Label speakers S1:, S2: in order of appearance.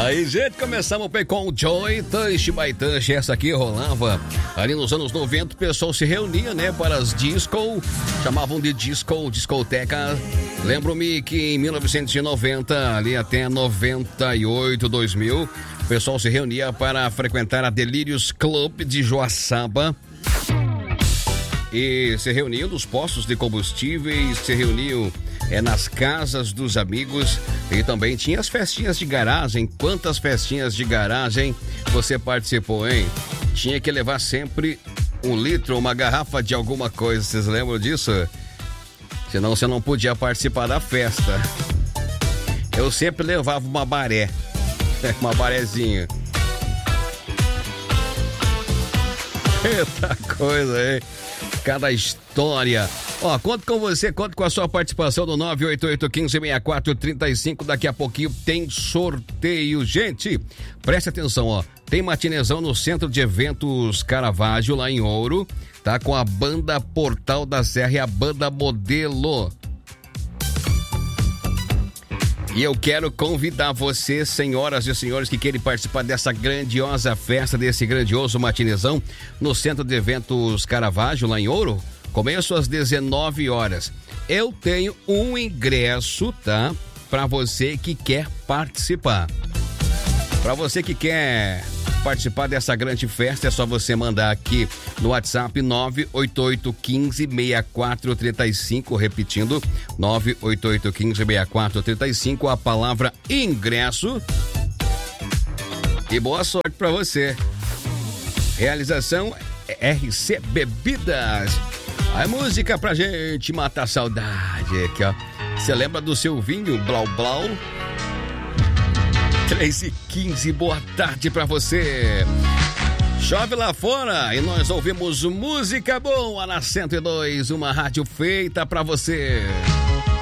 S1: Aí, gente, começamos com o Joy Touch by Touch. Essa aqui rolava ali nos anos 90. O pessoal se reunia, né, para as disco, chamavam de discoteca. Lembro-me que em 1990, ali até 98, 2000, o pessoal se reunia para frequentar a Delírios Club de Joaçaba. E se reuniam nos postos de combustíveis, se reuniam nas casas dos amigos e também tinha as festinhas de garagem. Quantas festinhas de garagem você participou, hein? Tinha que levar sempre 1 litro, uma garrafa de alguma coisa, vocês lembram disso? Senão você não podia participar da festa. Eu sempre levava uma baré, uma barezinha. Eita coisa, hein? Cada história. Ó, conto com você, conto com a sua participação no 988-1564-35. Daqui a pouquinho tem sorteio. Gente, preste atenção, ó. Tem matinezão no Centro de Eventos Caravaggio, lá em Ouro. Tá com a banda Portal da Serra e a banda Modelo. E eu quero convidar você, senhoras e senhores, que querem participar dessa grandiosa festa, desse grandioso matinezão no Centro de Eventos Caravaggio, lá em Ouro. Começo às 19 horas. Eu tenho um ingresso, tá? Para você que quer participar. Para você que quer participar dessa grande festa, é só você mandar aqui no WhatsApp 988-1564-35, repetindo, 988-1564-35, a palavra ingresso. E boa sorte para você. Realização RC Bebidas. A música pra gente matar a saudade aqui, ó. Você lembra do seu vinho Blau Blau? 3h15, boa tarde pra você. Chove lá fora e nós ouvimos música boa na 102, uma rádio feita pra você.